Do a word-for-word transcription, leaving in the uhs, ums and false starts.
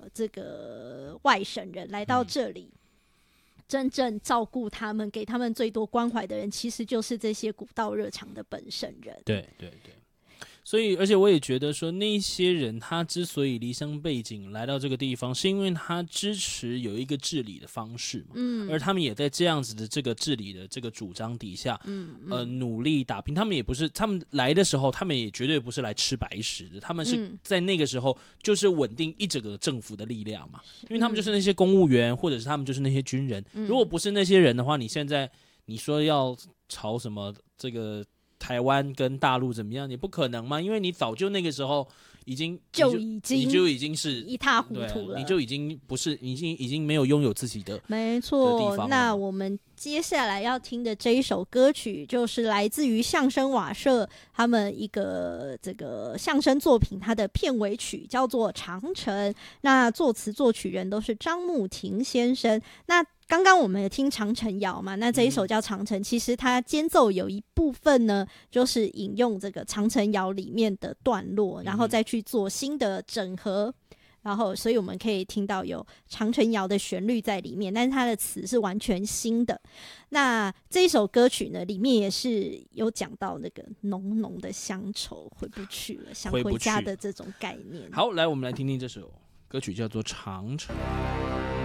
的这个外省人来到这里。嗯，真正照顾他们给他们最多关怀的人其实就是这些古道热肠的本省人。 对对对，所以而且我也觉得说那些人他之所以离乡背井来到这个地方，是因为他支持有一个治理的方式嘛，嗯，而他们也在这样子的这个治理的这个主张底下，嗯嗯呃努力打拼。他们也不是他们来的时候他们也绝对不是来吃白食的，他们是在那个时候就是稳定一整个政府的力量嘛，因为他们就是那些公务员或者是他们就是那些军人，嗯，如果不是那些人的话，你现在你说要朝什么这个台湾跟大陆怎么样，也不可能嘛，因为你早就那个时候已经就已经你就已经是一塌糊涂了， 你就已经不是已经已经没有拥有自己的没错。那我们接下来要听的这一首歌曲，就是来自于相声瓦舍他们一个这个相声作品，它的片尾曲叫做《长城》。那作词作曲人都是张牧庭先生。那刚刚我们也听长城谣嘛，那这一首叫长城，其实它间奏有一部分呢，就是引用这个长城谣里面的段落，然后再去做新的整合，然后所以我们可以听到有长城谣的旋律在里面，但是它的词是完全新的。那这一首歌曲呢，里面也是有讲到那个浓浓的乡愁回不去了，想回家的这种概念。 好，来我们来听听这首歌曲叫做《长城》。